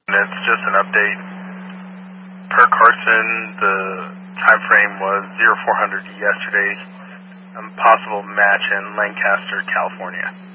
It's just an update. Per Carson, the time frame was 0400 yesterday. Possible match in Lancaster, California.